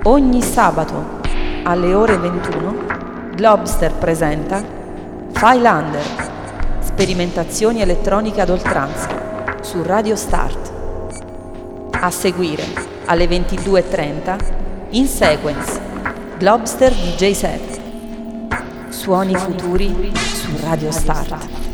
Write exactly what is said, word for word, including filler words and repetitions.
Ogni sabato alle ore ventuno Globster presenta File-Under, sperimentazioni elettroniche ad oltranza su Radio Start. A seguire alle ventidue e trenta In Sequence Globster D J Set. Suoni futuri su Radio Start.